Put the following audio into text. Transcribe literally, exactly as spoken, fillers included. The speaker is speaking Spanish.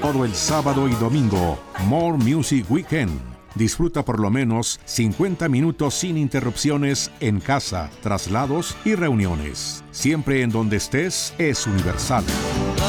Todo el sábado y domingo, More Music Weekend. Disfruta por lo menos cincuenta minutos sin interrupciones en casa, traslados y reuniones. Siempre en donde estés es Universal.